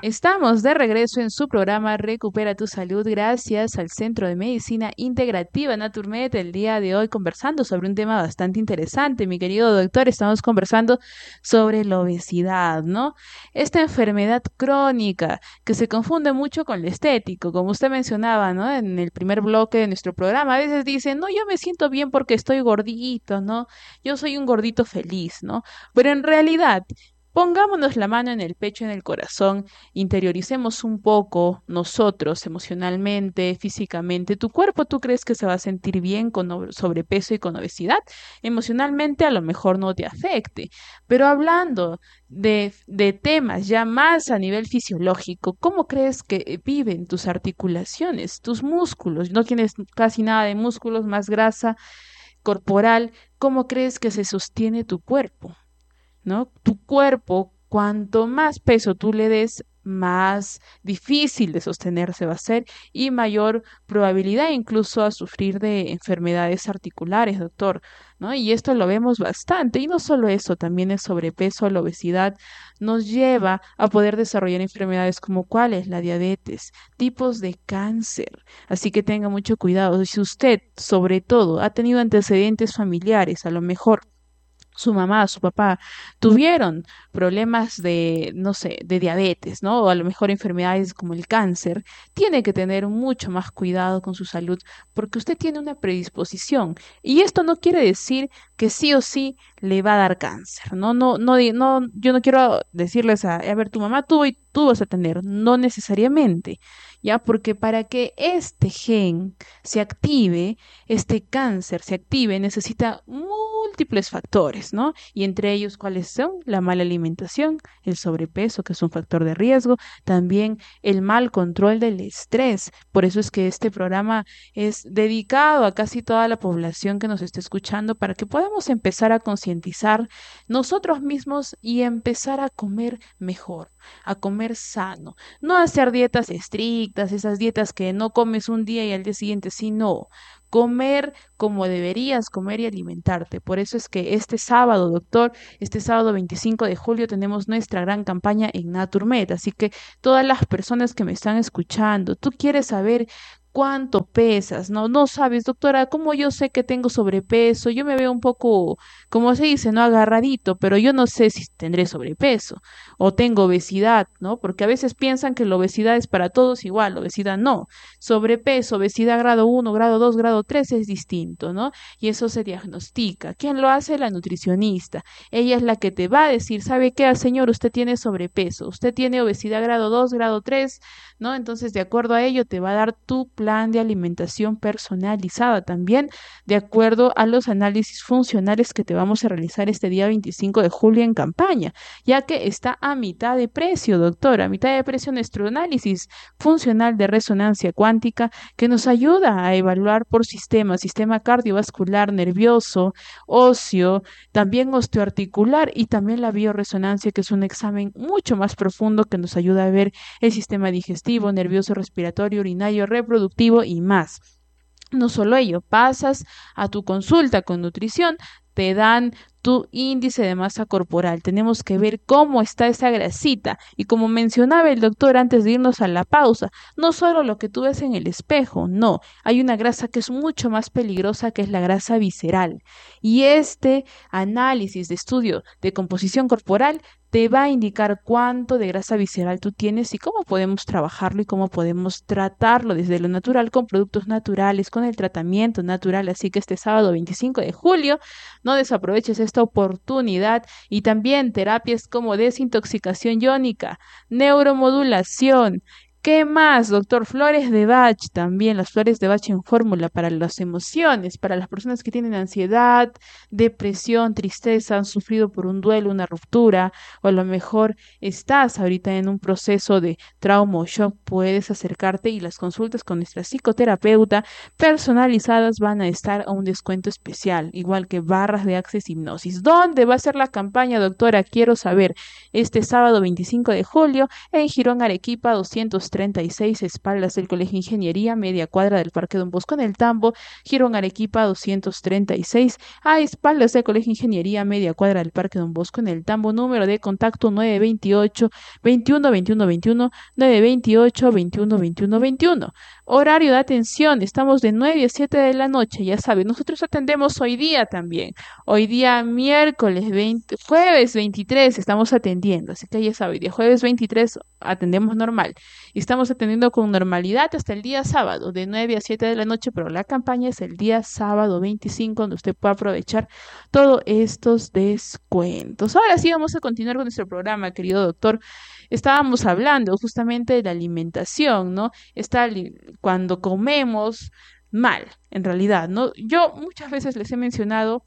Estamos de regreso en su programa Recupera tu Salud gracias al Centro de Medicina Integrativa Naturmed. El día de hoy conversando sobre un tema bastante interesante, mi querido doctor. Estamos conversando sobre la obesidad, ¿no? Esta enfermedad crónica que se confunde mucho con lo estético, como usted mencionaba, ¿no? En el primer bloque de nuestro programa, a veces dicen, no, yo me siento bien porque estoy gordito, ¿no? Yo soy un gordito feliz, ¿no? Pero en realidad, pongámonos la mano en el pecho, en el corazón, interioricemos un poco nosotros emocionalmente, físicamente. ¿Tu cuerpo tú crees que se va a sentir bien con sobrepeso y con obesidad? Emocionalmente a lo mejor no te afecte, pero hablando de temas ya más a nivel fisiológico, ¿cómo crees que viven tus articulaciones, tus músculos? No tienes casi nada de músculos, más grasa corporal. ¿Cómo crees que se sostiene tu cuerpo? ¿No? Tu cuerpo, cuanto más peso tú le des, más difícil de sostenerse va a ser y mayor probabilidad incluso a sufrir de enfermedades articulares, doctor, ¿no? Y esto lo vemos bastante. Y no solo eso, también el sobrepeso, la obesidad nos lleva a poder desarrollar enfermedades como cuáles, la diabetes, tipos de cáncer. Así que tenga mucho cuidado. Si usted, sobre todo, ha tenido antecedentes familiares, a lo mejor su mamá, su papá tuvieron problemas de, no sé, de diabetes, ¿no? O a lo mejor enfermedades como el cáncer, tiene que tener mucho más cuidado con su salud porque usted tiene una predisposición. Y esto no quiere decir que sí o sí le va a dar cáncer, ¿no? No, yo no quiero decirles a ver, tu mamá tuvo y tú vas a tener, no necesariamente, ¿ya? Porque para que este gen se active, este cáncer se active, necesita múltiples factores, ¿no? Y entre ellos, ¿cuáles son? La mala alimentación, el sobrepeso, que es un factor de riesgo, también el mal control del estrés. Por eso es que este programa es dedicado a casi toda la población que nos está escuchando para que podamos empezar a concientizar nosotros mismos y empezar a comer mejor, a comer sano, no hacer dietas estrictas, esas dietas que no comes un día y al día siguiente sí, no. Comer como deberías comer y alimentarte. Por eso es que este sábado, doctor, este sábado 25 de julio tenemos nuestra gran campaña en Naturmed. Así que todas las personas que me están escuchando, tú quieres saber cuánto pesas, ¿no? No sabes, doctora, ¿cómo yo sé que tengo sobrepeso? Yo me veo un poco, como se dice, ¿no? Agarradito, pero yo no sé si tendré sobrepeso o tengo obesidad, ¿no? Porque a veces piensan que la obesidad es para todos igual, obesidad no. Sobrepeso, obesidad grado 1, grado 2, grado 3 es distinto, ¿no? Y eso se diagnostica. ¿Quién lo hace? La nutricionista. Ella es la que te va a decir, ¿sabe qué, señor? Usted tiene sobrepeso, usted tiene obesidad grado 2, grado 3, ¿no? Entonces, de acuerdo a ello, te va a dar tu plan de alimentación personalizada también, de acuerdo a los análisis funcionales que te vamos a realizar este día 25 de julio en campaña, ya que está a mitad de precio, doctora, a mitad de precio nuestro análisis funcional de resonancia cuántica que nos ayuda a evaluar por sistema cardiovascular, nervioso, óseo, también osteoarticular y también la bioresonancia, que es un examen mucho más profundo que nos ayuda a ver el sistema digestivo, nervioso, respiratorio, urinario, reproductivo y más. No solo ello, pasas a tu consulta con nutrición, te dan tu índice de masa corporal. Tenemos que ver cómo está esa grasita. Y como mencionaba el doctor antes de irnos a la pausa, no solo lo que tú ves en el espejo, no. Hay una grasa que es mucho más peligrosa, que es la grasa visceral. Y este análisis de estudio de composición corporal te va a indicar cuánto de grasa visceral tú tienes y cómo podemos trabajarlo y cómo podemos tratarlo desde lo natural con productos naturales, con el tratamiento natural. Así que este sábado 25 de julio no desaproveches esta oportunidad y también terapias como desintoxicación iónica, neuromodulación. ¿Qué más, doctor? Flores de Bach, también las flores de Bach en fórmula para las emociones, para las personas que tienen ansiedad, depresión, tristeza, han sufrido por un duelo, una ruptura, o a lo mejor estás ahorita en un proceso de trauma o shock, puedes acercarte y las consultas con nuestra psicoterapeuta personalizadas van a estar a un descuento especial, igual que barras de Access Hipnosis. ¿Dónde va a ser la campaña, doctora? Quiero saber. Este sábado 25 de julio en Girón Arequipa 230 236, espaldas del Colegio de Ingeniería, media cuadra del Parque Don Bosco en el Tambo, giro en Arequipa 236, a espaldas del Colegio de Ingeniería, media cuadra del Parque Don Bosco en el Tambo, número de contacto 928 21 21 21, 928 21 21 21. Horario de atención, estamos de 9 a 7 de la noche, ya saben, nosotros atendemos hoy día también. Hoy día miércoles 20, jueves 23 estamos atendiendo, así que ya saben, día jueves 23 atendemos normal y estamos atendiendo con normalidad hasta el día sábado de 9 a 7 de la noche, pero la campaña es el día sábado 25 donde usted puede aprovechar todos estos descuentos. Ahora sí vamos a continuar con nuestro programa, querido doctor. Estábamos hablando justamente de la alimentación, ¿no? Cuando comemos mal, en realidad, ¿no? Yo muchas veces les he mencionado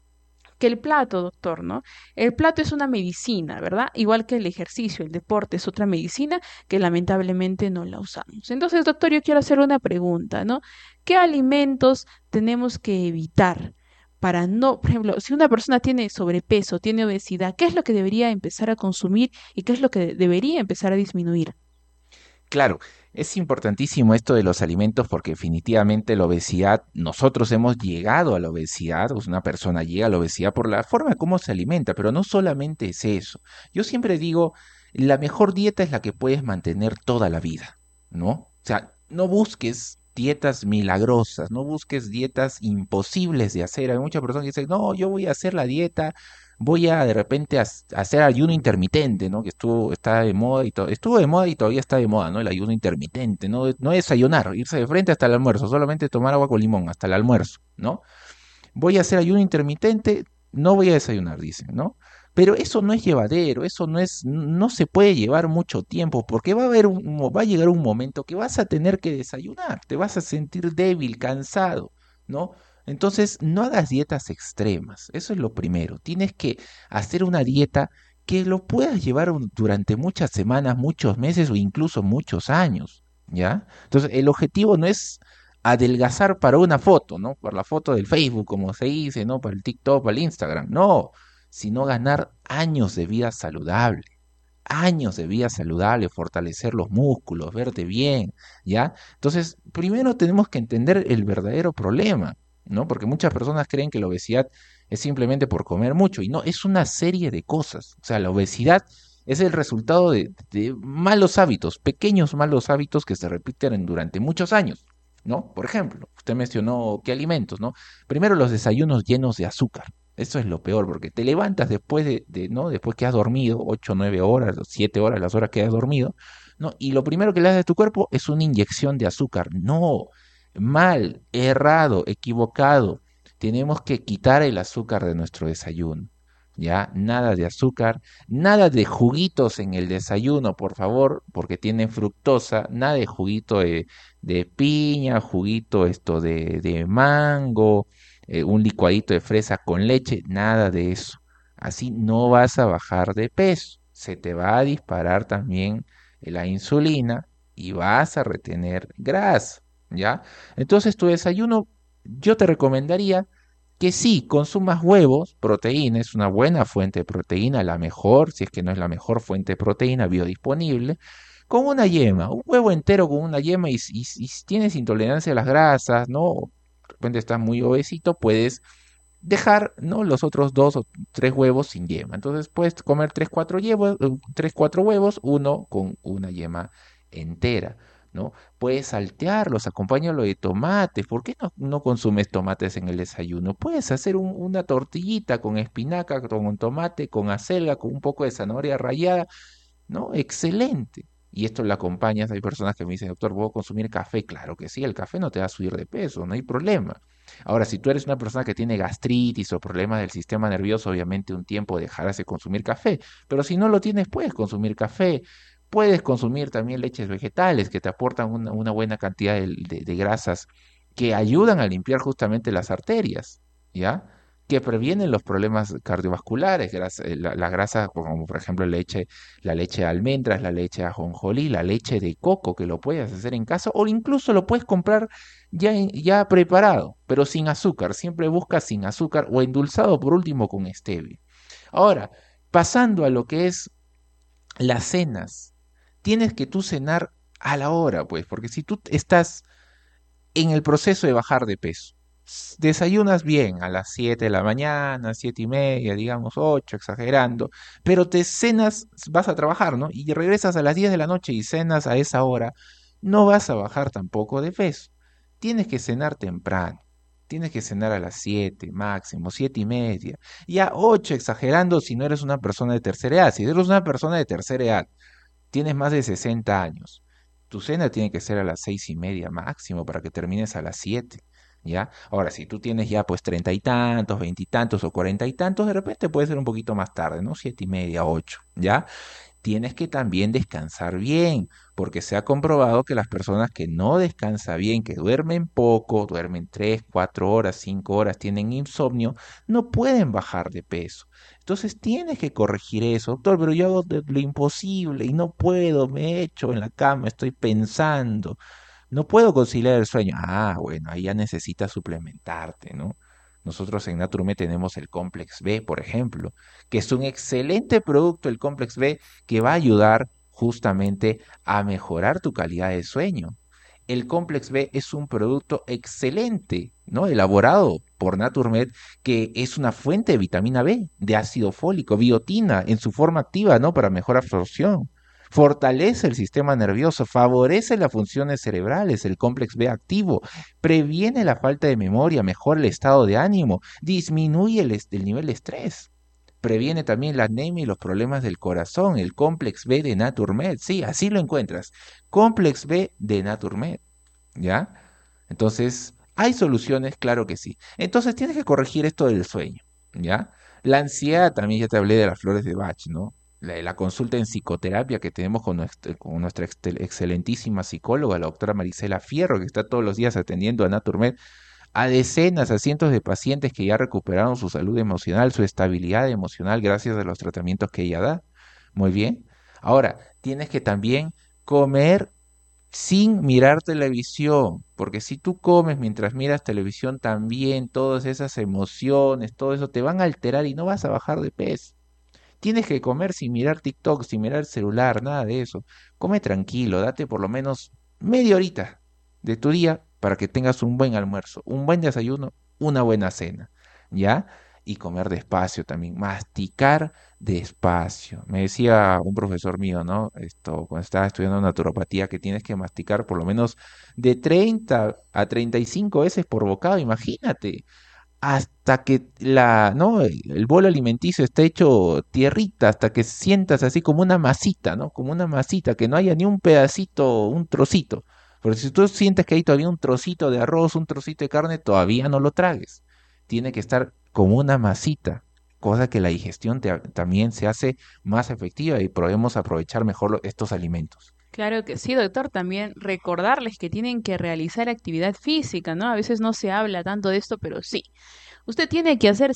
que el plato, doctor, ¿no? El plato es una medicina, ¿verdad? Igual que el ejercicio, el deporte es otra medicina que lamentablemente no la usamos. Entonces, doctor, yo quiero hacer una pregunta, ¿no? ¿Qué alimentos tenemos que evitar para no, por ejemplo, si una persona tiene sobrepeso, tiene obesidad, ¿qué es lo que debería empezar a consumir y qué es lo que debería empezar a disminuir? Claro, es importantísimo esto de los alimentos porque definitivamente la obesidad, nosotros hemos llegado a la obesidad, o sea, una persona llega a la obesidad por la forma como se alimenta, pero no solamente es eso. Yo siempre digo, la mejor dieta es la que puedes mantener toda la vida, ¿no? O sea, no busques dietas milagrosas, no busques dietas imposibles de hacer. Hay muchas personas que dicen, no, yo voy a hacer la dieta, voy a de repente hacer ayuno intermitente, ¿no? Que está de moda estuvo de moda y todavía está de moda, ¿no? El ayuno intermitente, no desayunar, irse de frente hasta el almuerzo, solamente tomar agua con limón hasta el almuerzo, ¿no? Voy a hacer ayuno intermitente, no voy a desayunar, dicen, ¿no? Pero eso no es llevadero, no se puede llevar mucho tiempo, porque va a llegar un momento que vas a tener que desayunar, te vas a sentir débil, cansado, ¿no? Entonces, no hagas dietas extremas, eso es lo primero. Tienes que hacer una dieta que lo puedas llevar durante muchas semanas, muchos meses o incluso muchos años, ¿ya? Entonces, el objetivo no es adelgazar para una foto, ¿no? Para la foto del Facebook, como se dice, ¿no? Para el TikTok, para el Instagram, no, sino ganar años de vida saludable, fortalecer los músculos, verte bien, ¿ya? Entonces, primero tenemos que entender el verdadero problema, ¿no? Porque muchas personas creen que la obesidad es simplemente por comer mucho, y no, es una serie de cosas. O sea, la obesidad es el resultado de malos hábitos, pequeños malos hábitos que se repiten durante muchos años, ¿no? Por ejemplo, usted mencionó qué alimentos, ¿no? Primero los desayunos llenos de azúcar. Eso es lo peor, porque te levantas después ¿no? Después que has dormido 8 9 horas, 7 horas, las horas que has dormido, ¿no? Y lo primero que le das a tu cuerpo es una inyección de azúcar. No, mal, errado, equivocado. Tenemos que quitar el azúcar de nuestro desayuno. Ya, nada de azúcar, nada de juguitos en el desayuno, por favor, porque tienen fructosa, nada de juguito de piña, juguito esto de mango, un licuadito de fresa con leche, nada de eso. Así no vas a bajar de peso. Se te va a disparar también la insulina y vas a retener grasa, ¿ya? Entonces tu desayuno, yo te recomendaría que sí, consumas huevos, proteína, es una buena fuente de proteína, la mejor, si es que no es la mejor fuente de proteína biodisponible, con una yema, un huevo entero con una yema y si tienes intolerancia a las grasas, ¿no? De repente estás muy obesito, puedes dejar, ¿no? Los otros dos o tres huevos sin yema. Entonces puedes comer tres, cuatro huevos, uno con una yema entera, ¿no? Puedes saltearlos, acompáñalo de tomates. ¿Por qué no consumes tomates en el desayuno? Puedes hacer una tortillita con espinaca, con tomate, con acelga, con un poco de zanahoria rallada, ¿no? Excelente. Y esto lo acompañas, hay personas que me dicen, doctor, ¿puedo consumir café? Claro que sí, el café no te va a subir de peso, no hay problema. Ahora, si tú eres una persona que tiene gastritis o problemas del sistema nervioso, obviamente un tiempo dejarás de consumir café, pero si no lo tienes, puedes consumir café, puedes consumir también leches vegetales que te aportan una buena cantidad de grasas que ayudan a limpiar justamente las arterias, ¿ya? Que previenen los problemas cardiovasculares, la grasa, como por ejemplo la leche de almendras, la leche de ajonjolí, la leche de coco, que lo puedes hacer en casa, o incluso lo puedes comprar ya preparado, pero sin azúcar. Siempre busca sin azúcar o endulzado por último con stevia. Ahora, pasando a lo que es las cenas, tienes que tú cenar a la hora, pues, porque si tú estás en el proceso de bajar de peso, desayunas bien a las 7 de la mañana, 7:30, digamos 8, exagerando, pero te cenas, vas a trabajar, ¿no? Y regresas a las 10 de la noche y cenas a esa hora, no vas a bajar tampoco de peso. Tienes que cenar temprano. Tienes que cenar a las 7 máximo, 7:30. Ya 8 exagerando si no eres una persona de tercera edad. Si eres una persona de tercera edad, tienes más de 60 años. Tu cena tiene que ser a las 6:30 máximo para que termines a las 7, ¿ya? Ahora, si tú tienes ya pues 30 y tantos, 20 y tantos o 40 y tantos, de repente puede ser un poquito más tarde, ¿no? 7:30, 8, ¿ya? Tienes que también descansar bien, porque se ha comprobado que las personas que no descansan bien, que duermen poco, duermen 3, 4 horas, 5 horas, tienen insomnio, no pueden bajar de peso. Entonces tienes que corregir eso, doctor, pero yo hago lo imposible y no puedo, me echo en la cama, estoy pensando. No puedo conciliar el sueño. Ah, bueno, ahí ya necesitas suplementarte, ¿no? Nosotros en Naturme tenemos el Complex B, por ejemplo, que es un excelente producto, el Complex B, que va a ayudar justamente a mejorar tu calidad de sueño. El Complex B es un producto excelente, ¿no? Elaborado por Naturmed, que es una fuente de vitamina B, de ácido fólico, biotina en su forma activa, ¿no? Para mejor absorción. Fortalece el sistema nervioso, favorece las funciones cerebrales, el Complex B activo, previene la falta de memoria, mejora el estado de ánimo, disminuye el nivel de estrés. Previene también la anemia y los problemas del corazón, el Complex B de Naturmed. Sí, así lo encuentras. Complex B de Naturmed. ¿Ya? Entonces, ¿hay soluciones? Claro que sí. Entonces, tienes que corregir esto del sueño. ¿Ya? La ansiedad, también ya te hablé de las flores de Bach, ¿no? La consulta en psicoterapia que tenemos con nuestra excelentísima psicóloga, la doctora Marisela Fierro, que está todos los días atendiendo a Naturmed a decenas, a cientos de pacientes que ya recuperaron su salud emocional, su estabilidad emocional gracias a los tratamientos que ella da. Muy bien. Ahora, tienes que también comer sin mirar televisión, porque si tú comes mientras miras televisión también, todas esas emociones, todo eso te van a alterar y no vas a bajar de peso. Tienes que comer sin mirar TikTok, sin mirar el celular, nada de eso. Come tranquilo, date por lo menos media horita de tu día para que tengas un buen almuerzo, un buen desayuno, una buena cena, ¿ya? Y comer despacio también, masticar despacio. Me decía un profesor mío, ¿no? Esto, cuando estaba estudiando naturopatía, que tienes que masticar por lo menos de 30 a 35 veces por bocado, imagínate hasta que ¿no? El bolo alimenticio está hecho tierrita, hasta que sientas así como una masita, ¿no? Como una masita, que no haya ni un pedacito, un trocito. Porque si tú sientes que hay todavía un trocito de arroz, un trocito de carne, todavía no lo tragues. Tiene que estar como una masita, cosa que la digestión también se hace más efectiva y podemos aprovechar mejor estos alimentos. Claro que sí, doctor. También recordarles que tienen que realizar actividad física, ¿no? A veces no se habla tanto de esto, pero sí. Usted tiene que hacer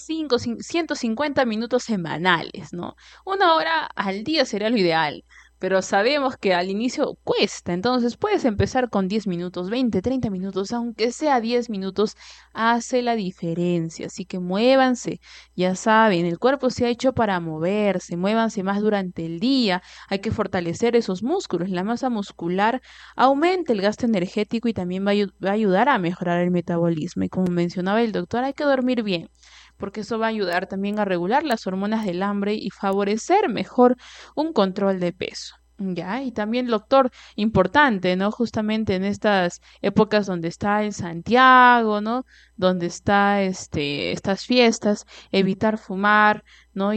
150 minutos semanales, ¿no? Una hora al día sería lo ideal, pero sabemos que al inicio cuesta, entonces puedes empezar con 10 minutos, 20, 30 minutos, aunque sea 10 minutos, hace la diferencia. Así que muévanse, ya saben, el cuerpo se ha hecho para moverse, muévanse más durante el día, hay que fortalecer esos músculos, la masa muscular aumenta el gasto energético y también va a ayudar a mejorar el metabolismo. Y como mencionaba el doctor, hay que dormir bien, porque eso va a ayudar también a regular las hormonas del hambre y favorecer mejor un control de peso. Ya, y también, doctor, importante, ¿no? Justamente en estas épocas donde está el Santiago, ¿no? Donde está estas fiestas, evitar fumar, ¿no?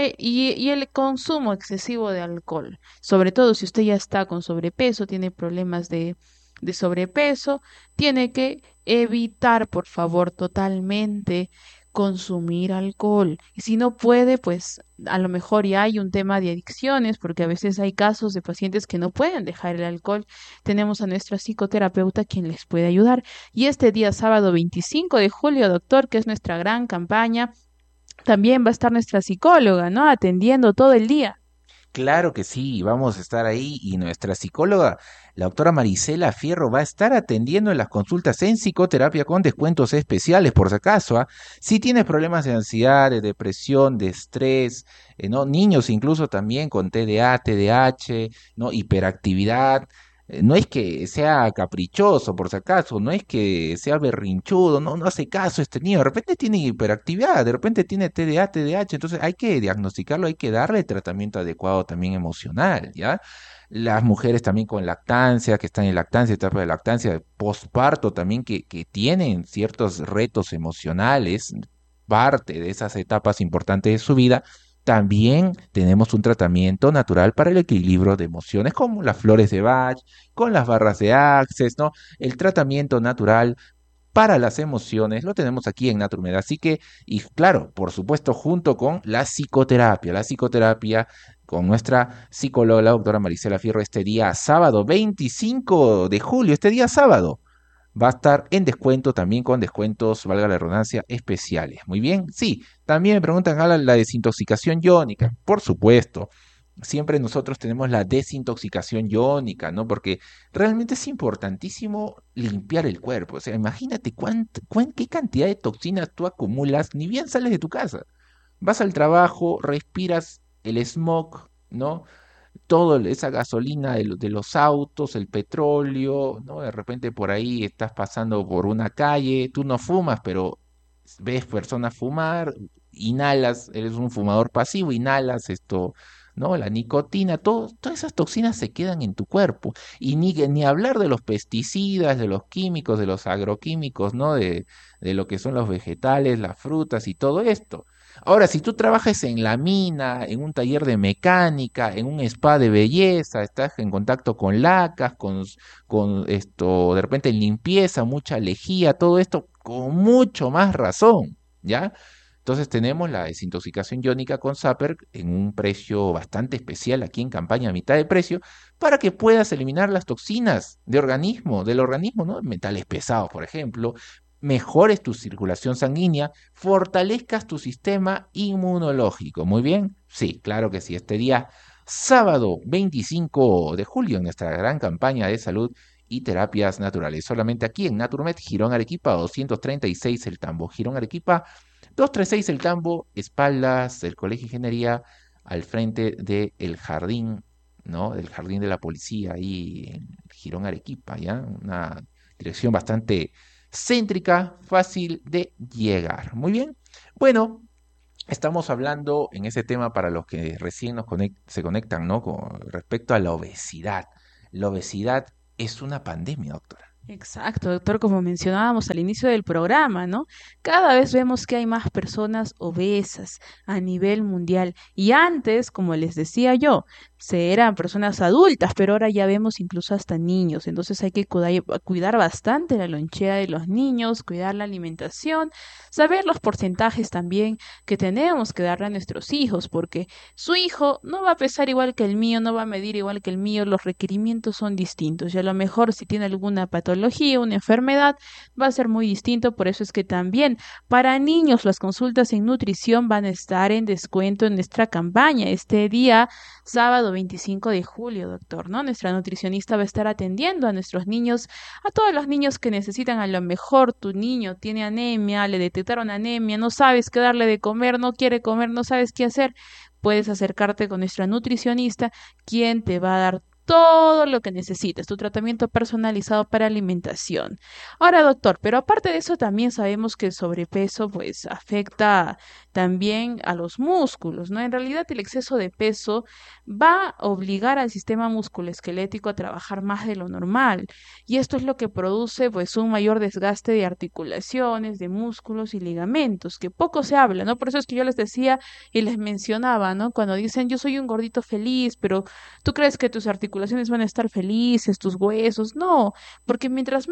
Y el consumo excesivo de alcohol. Sobre todo si usted ya está con sobrepeso, tiene problemas de sobrepeso, tiene que evitar, por favor, totalmente consumir alcohol. Y si no puede, pues a lo mejor ya hay un tema de adicciones, porque a veces hay casos de pacientes que no pueden dejar el alcohol. Tenemos a nuestra psicoterapeuta quien les puede ayudar. Y este día sábado 25 de julio, doctor, que es nuestra gran campaña, también va a estar nuestra psicóloga, ¿no? Atendiendo todo el día. Claro que sí, vamos a estar ahí y nuestra psicóloga, la doctora Marisela Fierro, va a estar atendiendo en las consultas en psicoterapia con descuentos especiales, por si acaso, ¿ah? Si tienes problemas de ansiedad, de depresión, de estrés, ¿no? Niños incluso también con TDA, TDAH, ¿no? Hiperactividad, No es que sea caprichoso, por si acaso, no es que sea berrinchudo, no hace caso este niño, de repente tiene hiperactividad, de repente tiene TDA, TDAH, entonces hay que diagnosticarlo, hay que darle tratamiento adecuado también emocional, ¿ya? Las mujeres también con lactancia, que están en lactancia, etapa de lactancia, posparto también, que tienen ciertos retos emocionales, parte de esas etapas importantes de su vida, también tenemos un tratamiento natural para el equilibrio de emociones, como las flores de Bach, con las barras de Access, ¿no? El tratamiento natural para las emociones lo tenemos aquí en Naturmed. Así que, y claro, por supuesto, junto con la psicoterapia con nuestra psicóloga, la doctora Marisela Fierro, este día sábado 25 de julio, este día sábado. Va a estar en descuento, también con descuentos, valga la redundancia, especiales. Muy bien, sí. También me preguntan, Alan, la desintoxicación iónica. Por supuesto, siempre nosotros tenemos la desintoxicación iónica, ¿no? Porque realmente es importantísimo limpiar el cuerpo. O sea, imagínate qué cantidad de toxinas tú acumulas, ni bien sales de tu casa. Vas al trabajo, respiras el smog, ¿no? Toda esa gasolina de los autos, el petróleo, ¿no? De repente por ahí estás pasando por una calle, tú no fumas, pero ves personas fumar, inhalas, eres un fumador pasivo, inhalas esto, ¿no? La nicotina, todas esas toxinas se quedan en tu cuerpo. Y ni hablar de los pesticidas, de los químicos, de los agroquímicos, ¿no? De lo que son los vegetales, las frutas y todo esto. Ahora, si tú trabajas en la mina, en un taller de mecánica, en un spa de belleza, estás en contacto con lacas, con esto, de repente limpieza, mucha lejía, todo esto, con mucho más razón, ¿ya? Entonces tenemos la desintoxicación iónica con Zapper en un precio bastante especial aquí en campaña a mitad de precio para que puedas eliminar las toxinas del organismo, ¿no? Metales pesados, por ejemplo, mejores tu circulación sanguínea, fortalezcas tu sistema inmunológico. Muy bien, sí, claro que sí. Este día, sábado 25 de julio, en nuestra gran campaña de salud y terapias naturales. Solamente aquí en Naturmed, Girón Arequipa, 236 El Tambo. Girón Arequipa, 236 El Tambo, espaldas del Colegio de Ingeniería, al frente del jardín, ¿no? Del jardín de la policía, ahí en Girón Arequipa, ¿ya? Una dirección bastante céntrica, fácil de llegar. Muy bien. Bueno, estamos hablando en ese tema para los que recién se conectan, ¿no? Con respecto a la obesidad. La obesidad es una pandemia, doctora. Exacto, doctor, como mencionábamos al inicio del programa, ¿no? Cada vez vemos que hay más personas obesas a nivel mundial. Y antes, como les decía yo, se eran personas adultas, pero ahora ya vemos incluso hasta niños. Entonces hay que cuidar bastante la lonchera de los niños, cuidar la alimentación, saber los porcentajes también que tenemos que darle a nuestros hijos, porque su hijo no va a pesar igual que el mío, no va a medir igual que el mío, los requerimientos son distintos y a lo mejor si tiene alguna patología, una enfermedad, va a ser muy distinto. Por eso es que también para niños las consultas en nutrición van a estar en descuento en nuestra campaña este día, sábado 25 de julio, doctor, ¿no? Nuestra nutricionista va a estar atendiendo a nuestros niños, a todos los niños que necesitan. A lo mejor tu niño tiene anemia, le detectaron anemia, no sabes qué darle de comer, no quiere comer, no sabes qué hacer. Puedes acercarte con nuestra nutricionista, quien te va a dar todo lo que necesites, tu tratamiento personalizado para alimentación. Ahora, doctor, pero aparte de eso, también sabemos que el sobrepeso pues afecta también a los músculos, ¿no? En realidad, el exceso de peso va a obligar al sistema musculoesquelético a trabajar más de lo normal, y esto es lo que produce pues un mayor desgaste de articulaciones, de músculos y ligamentos, que poco se habla, ¿no? Por eso es que yo les decía y les mencionaba, ¿no? Cuando dicen yo soy un gordito feliz, pero ¿tú crees que tus articulaciones van a estar felices, tus huesos? No, porque mientras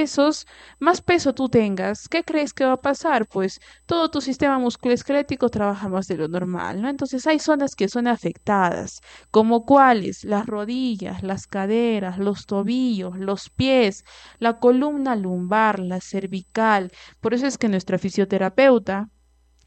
más peso tú tengas, ¿qué crees que va a pasar? Pues todo tu sistema musculoesquelético trabaja más de lo normal, ¿no? Entonces hay zonas que son afectadas, como cuáles: las rodillas, las caderas, los tobillos, los pies, la columna lumbar, la cervical. Por eso es que nuestra fisioterapeuta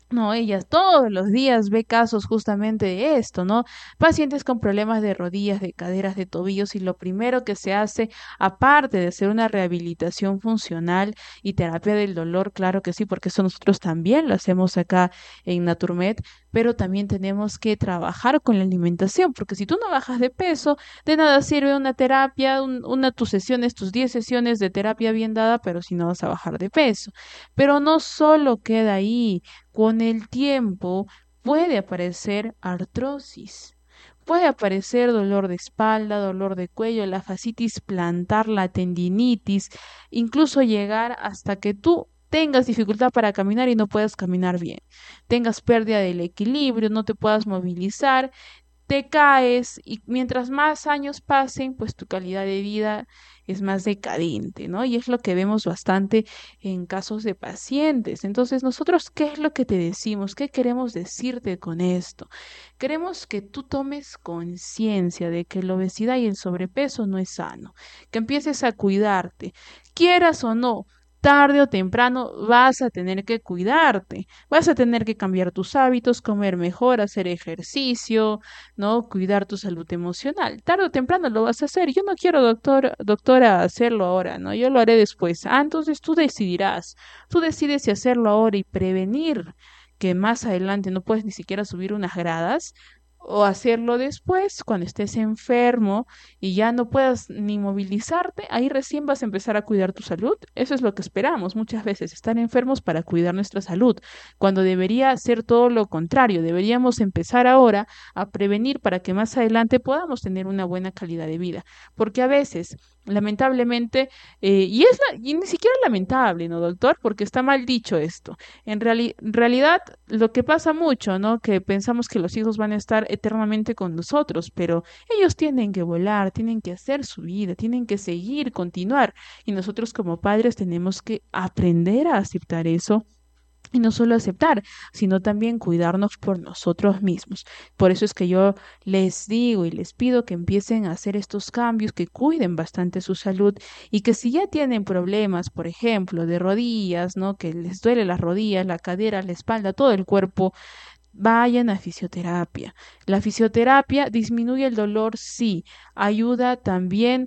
No, ella todos los días ve casos justamente de esto, ¿no? Pacientes con problemas de rodillas, de caderas, de tobillos y lo primero que se hace, aparte de hacer una rehabilitación funcional y terapia del dolor, claro que sí, porque eso nosotros también lo hacemos acá en Naturmed, pero también tenemos que trabajar con la alimentación, porque si tú no bajas de peso, de nada sirve una terapia, tus sesiones, tus 10 sesiones de terapia bien dada, pero si no vas a bajar de peso. Pero no solo queda ahí, con el tiempo puede aparecer artrosis, puede aparecer dolor de espalda, dolor de cuello, la fascitis plantar, la tendinitis, incluso llegar hasta que tú tengas dificultad para caminar y no puedas caminar bien, tengas pérdida del equilibrio, no te puedas movilizar, te caes y mientras más años pasen, pues tu calidad de vida es más decadente, ¿no? Y es lo que vemos bastante en casos de pacientes. Entonces, nosotros, ¿qué es lo que te decimos? ¿Qué queremos decirte con esto? Queremos que tú tomes conciencia de que la obesidad y el sobrepeso no es sano, que empieces a cuidarte, quieras o no. Tarde o temprano vas a tener que cuidarte, vas a tener que cambiar tus hábitos, comer mejor, hacer ejercicio, ¿no? Cuidar tu salud emocional. Tarde o temprano lo vas a hacer. Yo no quiero, doctora, hacerlo ahora, ¿no? Yo lo haré después. Ah, entonces tú decidirás. Tú decides si hacerlo ahora y prevenir que más adelante no puedes ni siquiera subir unas gradas o hacerlo después cuando estés enfermo y ya no puedas ni movilizarte, ahí recién vas a empezar a cuidar tu salud. Eso es lo que esperamos muchas veces, estar enfermos para cuidar nuestra salud, cuando debería ser todo lo contrario. Deberíamos empezar ahora a prevenir para que más adelante podamos tener una buena calidad de vida, porque a veces, lamentablemente, y ni siquiera lamentable, ¿no, doctor? Porque está mal dicho esto. En realidad, lo que pasa mucho, ¿no? Que pensamos que los hijos van a estar eternamente con nosotros, pero ellos tienen que volar, tienen que hacer su vida, tienen que seguir, continuar. Y nosotros como padres tenemos que aprender a aceptar eso y no solo aceptar, sino también cuidarnos por nosotros mismos. Por eso es que yo les digo y les pido que empiecen a hacer estos cambios, que cuiden bastante su salud y que si ya tienen problemas, por ejemplo, de rodillas, ¿no? Que les duele las rodillas, la cadera, la espalda, todo el cuerpo, vayan a fisioterapia. La fisioterapia disminuye el dolor, sí, ayuda también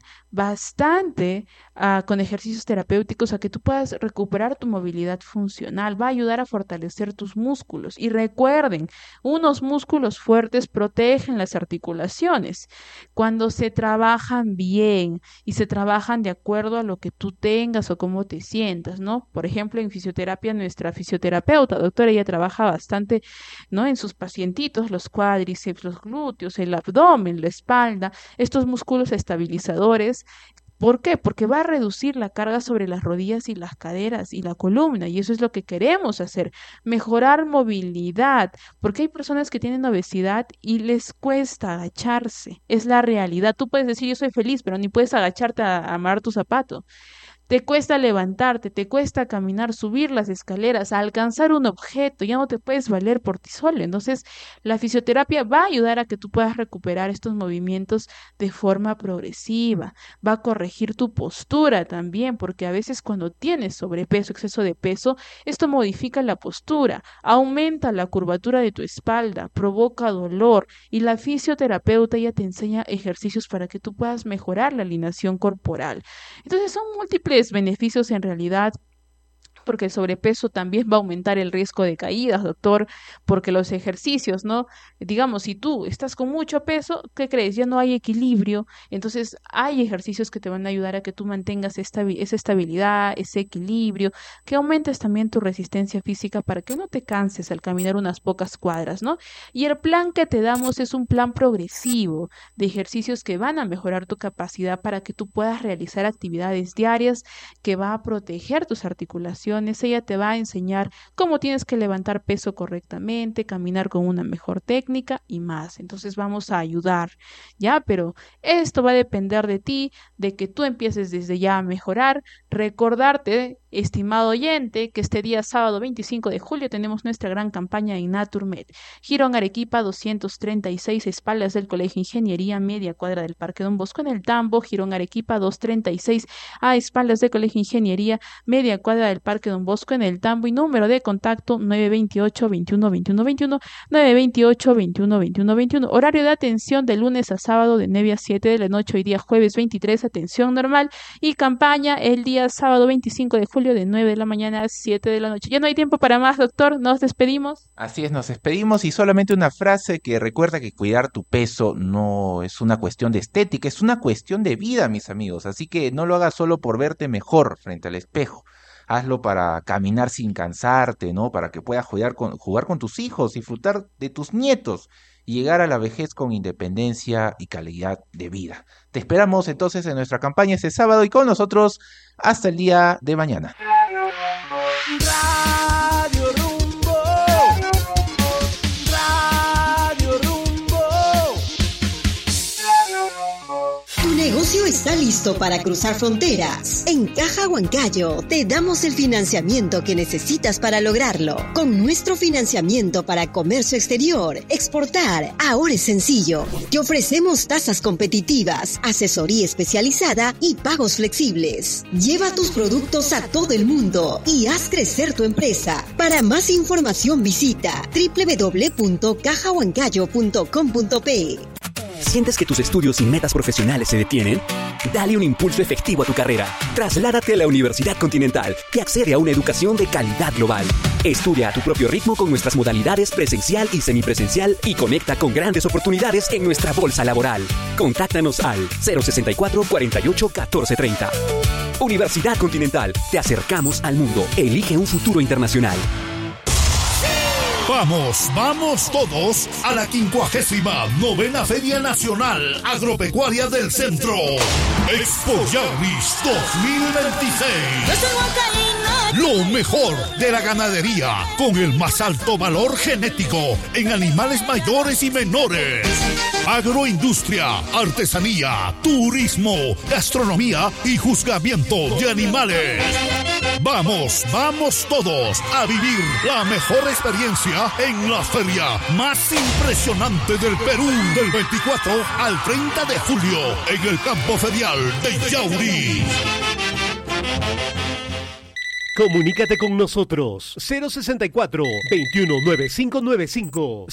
bastante con ejercicios terapéuticos a que tú puedas recuperar tu movilidad funcional, va a ayudar a fortalecer tus músculos. Y recuerden, unos músculos fuertes protegen las articulaciones. Cuando se trabajan bien y se trabajan de acuerdo a lo que tú tengas o cómo te sientas, ¿no? Por ejemplo, en fisioterapia, nuestra fisioterapeuta, doctora, ella trabaja bastante, ¿no? En sus pacientitos, los cuádriceps, los glúteos, el abdomen, la espalda, estos músculos estabilizadores. ¿Por qué? Porque va a reducir la carga sobre las rodillas y las caderas y la columna, y eso es lo que queremos hacer, mejorar movilidad, porque hay personas que tienen obesidad y les cuesta agacharse, es la realidad. Tú puedes decir yo soy feliz, pero ni puedes agacharte a amarrar tu zapato. Te cuesta levantarte, te cuesta caminar, subir las escaleras, alcanzar un objeto, ya no te puedes valer por ti solo. Entonces, la fisioterapia va a ayudar a que tú puedas recuperar estos movimientos de forma progresiva, va a corregir tu postura también, porque a veces cuando tienes sobrepeso, exceso de peso, esto modifica la postura, aumenta la curvatura de tu espalda, provoca dolor y la fisioterapeuta ya te enseña ejercicios para que tú puedas mejorar la alineación corporal. Entonces son múltiples beneficios en realidad, porque el sobrepeso también va a aumentar el riesgo de caídas, doctor, porque los ejercicios, ¿no? Digamos, si tú estás con mucho peso, ¿qué crees? Ya no hay equilibrio, entonces hay ejercicios que te van a ayudar a que tú mantengas esa estabilidad, ese equilibrio, que aumentes también tu resistencia física para que no te canses al caminar unas pocas cuadras, ¿no? Y el plan que te damos es un plan progresivo de ejercicios que van a mejorar tu capacidad para que tú puedas realizar actividades diarias, que va a proteger tus articulaciones. Ella te va a enseñar cómo tienes que levantar peso correctamente, caminar con una mejor técnica y más. Entonces vamos a ayudar, ¿ya? Pero esto va a depender de ti, de que tú empieces desde ya a mejorar, recordarte estimado oyente, que este día sábado 25 de julio tenemos nuestra gran campaña en Naturmed. Girón Arequipa 236, espaldas del Colegio Ingeniería, media cuadra del Parque Don Bosco en el Tambo. Girón Arequipa 236, a espaldas del Colegio Ingeniería, media cuadra del Parque Don Bosco en el Tambo. Y número de contacto 928 21 21 21, 928 21 21 21. Horario de atención de lunes a sábado de 9 a 7 de la noche. Hoy día jueves 23, atención normal. Y campaña el día sábado 25 de julio de 9 de la mañana a 7 de la noche. Ya no hay tiempo para más, doctor. Nos despedimos. Así es, nos despedimos y solamente una frase que recuerda que cuidar tu peso no es una cuestión de estética, es una cuestión de vida, mis amigos. Así que no lo hagas solo por verte mejor frente al espejo. Hazlo para caminar sin cansarte, ¿no? Para que puedas jugar con tus hijos, disfrutar de tus nietos y llegar a la vejez con independencia y calidad de vida. Te esperamos entonces en nuestra campaña este sábado y con nosotros hasta el día de mañana. Radio Rumbo, Radio Rumbo. Tu negocio está listo para cruzar fronteras. En Caja Huancayo te damos el financiamiento que necesitas para lograrlo. Con nuestro financiamiento para comercio exterior, exportar, ahora es sencillo. Te ofrecemos tasas competitivas, asesoría especializada y pagos flexibles. Lleva tus productos a todo el mundo y haz crecer tu empresa. Para más información visita www.cajahuancayo.com.pe. ¿Sientes que tus estudios y metas profesionales se detienen? Dale un impulso efectivo a tu carrera. Trasládate a la Universidad Continental, que accede a una educación de calidad global. Estudia a tu propio ritmo con nuestras modalidades presencial y semipresencial y conecta con grandes oportunidades en nuestra bolsa laboral. Contáctanos al 064 48 14 30. Universidad Continental, te acercamos al mundo. Elige un futuro internacional. Vamos todos a la 59ª Feria Nacional Agropecuaria del Centro. Expo Yarris 2026. Lo mejor de la ganadería con el más alto valor genético en animales mayores y menores. Agroindustria, artesanía, turismo, gastronomía y juzgamiento de animales. Vamos todos a vivir la mejor experiencia en la feria más impresionante del Perú, del 24 al 30 de julio en el campo ferial de Yauri. Comunícate con nosotros 064-219595,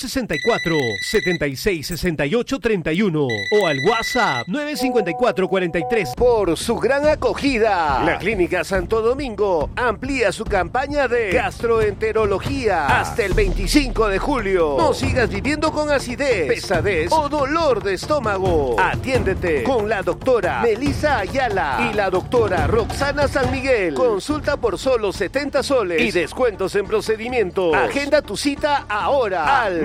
064-766831 o al WhatsApp 954-43. Por su gran acogida, la Clínica Santo Domingo amplía su campaña de gastroenterología hasta el 25 de julio. No sigas viviendo con acidez, pesadez o dolor de estómago. Atiéndete con la doctora Melissa Ayala y la doctora Roxana San Miguel. Consulta por solo 70 soles y descuentos en procedimientos. Agenda tu cita ahora al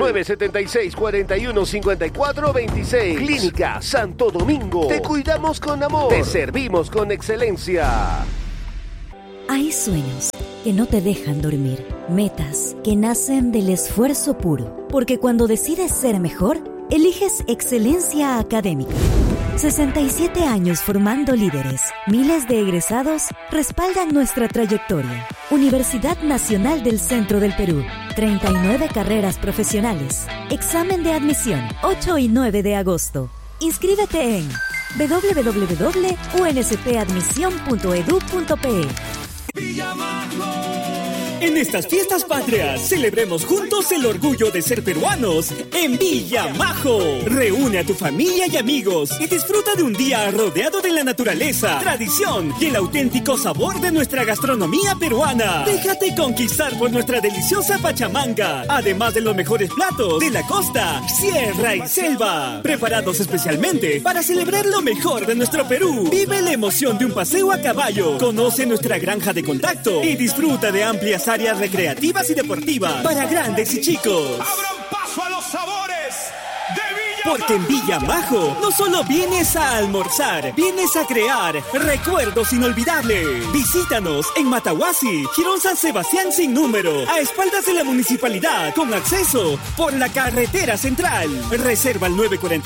976-415426. Clínica Santo Domingo. Te cuidamos con amor. Te servimos con excelencia. Hay sueños que no te dejan dormir. Metas que nacen del esfuerzo puro. Porque cuando decides ser mejor, eliges excelencia académica. 67 años formando líderes. Miles de egresados respaldan nuestra trayectoria. Universidad Nacional del Centro del Perú. 39 carreras profesionales. Examen de admisión 8 y 9 de agosto. Inscríbete en www.unspadmisión.edu.pe. En estas fiestas patrias, celebremos juntos el orgullo de ser peruanos en Villa Majo. Reúne a tu familia y amigos y disfruta de un día rodeado de la naturaleza, tradición y el auténtico sabor de nuestra gastronomía peruana. Déjate conquistar por nuestra deliciosa pachamanga, además de los mejores platos de la costa, sierra y selva, preparados especialmente para celebrar lo mejor de nuestro Perú. Vive la emoción de un paseo a caballo, conoce nuestra granja de contacto y disfruta de amplias áreas recreativas y deportivas para grandes y chicos. Abran paso a los sabores de Villa Porque en Villa Majo no solo vienes a almorzar, vienes a crear recuerdos inolvidables. Visítanos en Matahuasi, Jirón San Sebastián sin número, a espaldas de la municipalidad, con acceso por la carretera central. Reserva al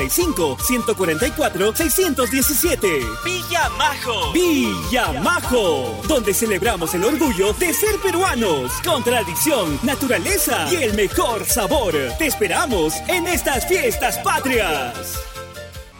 945-144-617. Villa Majo. Villa Majo, donde celebramos el orgullo de ser peruanos, con tradición, naturaleza y el mejor sabor. Te esperamos en estas fiestas patrias.